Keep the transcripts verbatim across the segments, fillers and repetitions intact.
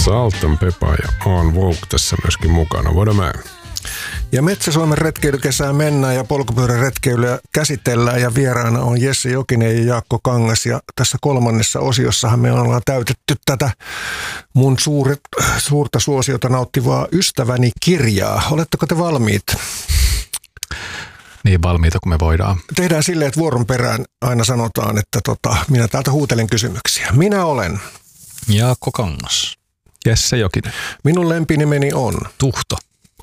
Salt and Pepper ja On Vogue tässä myöskin mukana. Voidaan. Ja Metsä-Suomen retkeilykesään mennään ja polkupyöräretkeilyä käsitellään ja vieraana on Jesse Jokinen ja Jaakko Kangas. Ja tässä kolmannessa osiossahan me ollaan täytetty tätä mun suuret, suurta suosiota nauttivaa Ystäväni kirjaa. Oletteko te valmiit? Niin valmiita kuin me voidaan. Tehdään silleen, että vuoron perään aina sanotaan, että tota, minä täältä huutelen kysymyksiä. Minä olen Jaakko Kangas. Jesse Jokinen. Minun lempinimeni on Tuhto.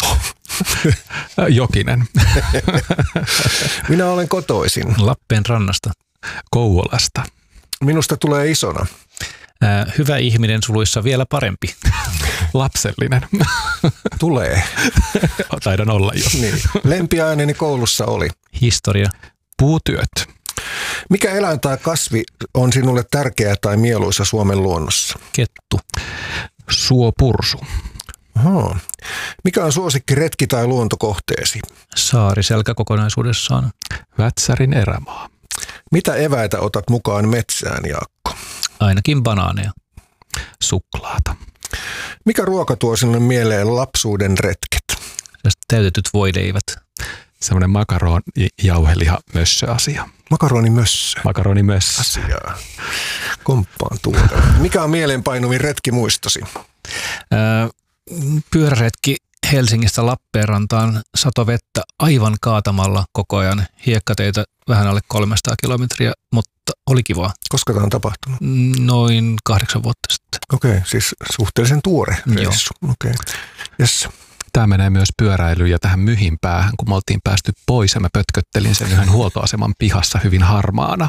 Jokinen. Minä olen kotoisin Lappeenrannasta. Kouvolasta. Minusta tulee isona. Ää, hyvä ihminen suluissa vielä parempi. Lapsellinen. Tulee. Taidan olla jo. Niin. Lempiaineeni koulussa oli Historia. Puutyöt. Mikä eläin tai kasvi on sinulle tärkeä tai mieluisa Suomen luonnossa? Kettu. Suopursu. Aha. Mikä on suosikki retki- tai luontokohteesi? Saariselkä kokonaisuudessaan. Vätsärin erämaa. Mitä eväitä otat mukaan metsään, Jaakko? Ainakin banaaneja. Suklaata. Mikä ruoka tuo sinulle mieleen lapsuuden retket? Täytetyt voileivät. Semmoinen makaron jauheliha mössö asia. Makaroni mössö. Makaroni mössö. Asiaa. Komppaan tuoda. Mikä on mieleenpainuvin retki muistosi? Öö, pyöräretki Helsingistä Lappeenrantaan, satovettä aivan kaatamalla koko ajan. Hiekkateitä vähän alle kolmesataa kilometriä, mutta oli kivaa. Koska tämä on tapahtunut? Noin kahdeksan vuotta sitten. Okei, okay, siis suhteellisen tuore reissu. Okei. Okay. Yes. Tämä menee myös pyöräilyyn ja tähän myhin päähän, kun me oltiin päästy pois ja mä pötköttelin sen yhden huoltoaseman pihassa hyvin harmaana.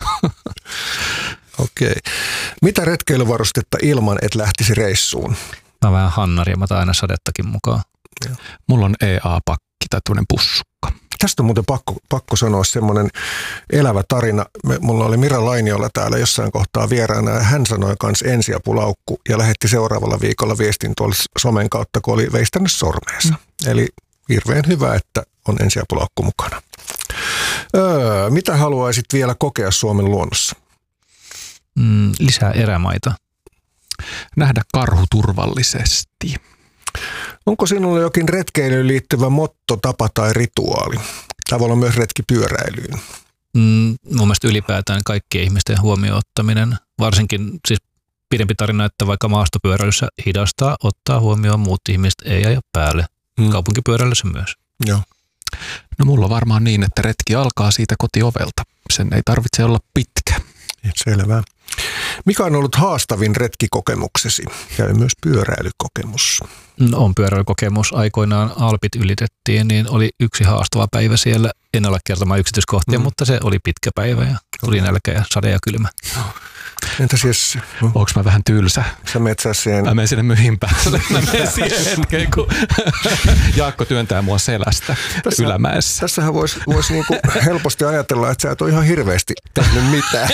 Okei. Okay. Mitä retkeilyvarustetta ilman, et lähtisi reissuun? Mä oon vähän hannari ja mä otan aina sadettakin mukaan. Joo. Mulla on E A-pakki tai tuollainen pussukka. Tästä on muuten pakko, pakko sanoa semmoinen elävä tarina. Me, mulla oli Mira Lainiolla täällä jossain kohtaa vieraana ja hän sanoi kans ensiapulaukku ja lähetti seuraavalla viikolla viestin tuolla somen kautta, kun oli veistänyt sormeensa. Mm. Eli hirveän hyvä, että on ensiapulaukku mukana. Öö, mitä haluaisit vielä kokea Suomen luonnossa? Mm, lisää erämaita. Nähdä karhu turvallisesti. Onko sinulla jokin retkeilyyn liittyvä motto, tapa tai rituaali? Tämä voi olla myös retki pyöräilyyn. Mm, mun mielestä ylipäätään kaikkien ihmisten huomioon ottaminen, varsinkin siis pidempi tarina, että vaikka maastopyöräilyssä hidastaa, ottaa huomioon muut ihmiset, ei aja päälle. Hmm. Kaupunkipyöräilyssä myös. Joo. No mulla on varmaan niin, että retki alkaa siitä kotiovelta. Sen ei tarvitse olla pitkä. Selvä. Mikä on ollut haastavin retkikokemuksesi ja myös pyöräilykokemus? No, on pyöräilykokemus. Aikoinaan Alpit ylitettiin, niin oli yksi haastava päivä siellä. En ole kertomaan yksityiskohtia, mm. mutta se oli pitkä päivä ja tuli nälkä ja sade ja kylmä. Entäs jos... Onko mä vähän tylsä? Sä menet siihen... Mä menen sinne myhin päälle. Mä menen siihen hetkeen, kun Jaakko työntää mua selästä tässä, ylämäessä. Tässähän voisi vois niinku helposti ajatella, että sä et ole ihan hirveästi tehnyt mitään.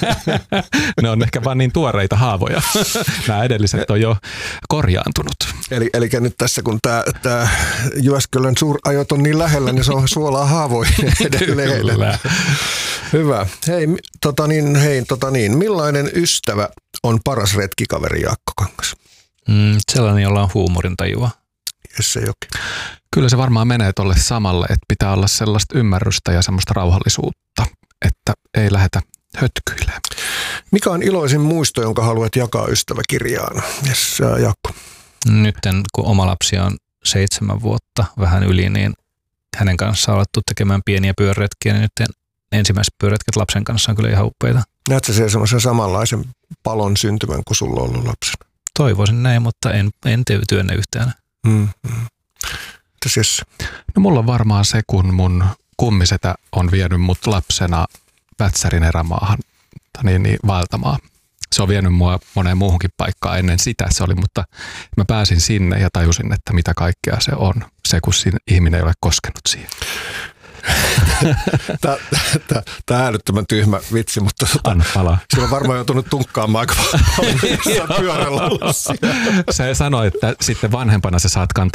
Ne on ehkä vaan niin tuoreita haavoja. Nämä edelliset on jo korjaantunut. Eli, eli nyt tässä, kun tämä, tämä Jyväskylän suurajot on niin lähellä, niin se on suolaa haavoihin edelleen. Kyllä. Hyvä. Hei, tota niin, hei, tota niin. Millainen ystävä on paras retkikaveri, Jaakko Kangas? Mm, sellainen, jolla on huumorintajua. Jesse Jokinen. Kyllä se varmaan menee tolle samalle, että pitää olla sellaista ymmärrystä ja semmoista rauhallisuutta, että ei lähdetä hötkyilemään. Mikä on iloisin muisto, jonka haluat jakaa ystäväkirjaan? Yes, Jaakko. Nyt kun oma lapsi on seitsemän vuotta vähän yli, niin hänen kanssaan on alettu tekemään pieniä pyöräretkiä, niin nyt ensimmäiset pyöräretket lapsen kanssa on kyllä ihan upeita. Näetkö siellä semmoisen samanlaisen palon syntymän kuin sulla on ollut lapsena? Toivoisin näin, mutta en, en tee työnnä yhtään. Mm, mm. Yes. No mulla on varmaan se, kun mun kummisetä on vienyt mut lapsena Vätsärin erämaahan niin, niin vaeltamaan. Se on vienyt mua moneen muuhunkin paikkaan ennen sitä se oli, mutta mä pääsin sinne ja tajusin, että mitä kaikkea se on. Se, kun ihminen ei ole koskenut siihen. Tämä on älyttömän tyhmä vitsi, mutta Anna palaa. Sillä on varmaan joutunut tunkkaamaan aika paljon pyörällä. Se sanoi, että sitten vanhempana sä saat kantaa